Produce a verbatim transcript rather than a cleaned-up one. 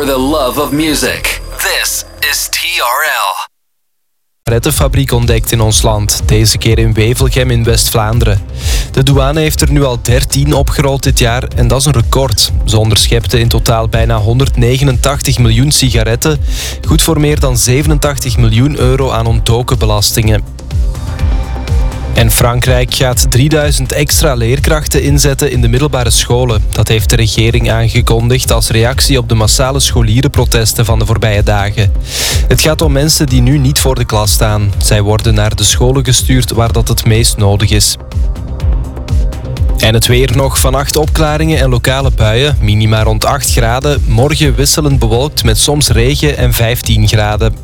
for the love of music. This is T R L. Sigarettenfabriek ontdekt in ons land, deze keer in Wevelgem in West-Vlaanderen. De douane heeft er nu al dertien opgerold dit jaar en dat is een record. Ze onderschepten in totaal bijna honderdnegenentachtig miljoen sigaretten, goed voor meer dan zevenentachtig miljoen euro aan ontdoken belastingen. En Frankrijk gaat drieduizend extra leerkrachten inzetten in de middelbare scholen. Dat heeft de regering aangekondigd als reactie op de massale scholierenprotesten van de voorbije dagen. Het gaat om mensen die nu niet voor de klas staan. Zij worden naar de scholen gestuurd waar dat het meest nodig is. En het weer nog. Vannacht opklaringen en lokale buien. Minima rond acht graden. Morgen wisselend bewolkt met soms regen en vijftien graden.